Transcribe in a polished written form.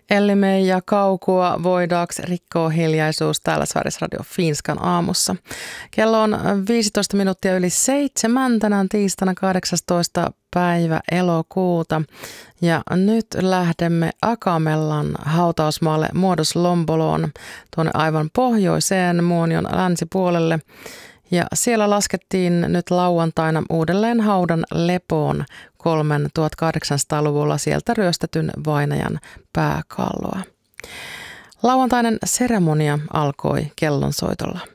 Ellimei ja kaukua voidaaks rikkoa hiljaisuus täällä Sveriges Radio Finskan aamussa. Kello on 15 minuuttia yli 7 tänään tiistaina 18. päivä elokuuta. Ja nyt lähdemme Akamellan hautausmaalle Muodos Lomboloon tuonne aivan pohjoiseen Muonion länsipuolelle. Ja siellä laskettiin nyt lauantaina uudelleen haudan lepoon 1800-luvulla sieltä ryöstetyn vainajan pääkalloa. Lauantainen seremonia alkoi kellonsoitolla.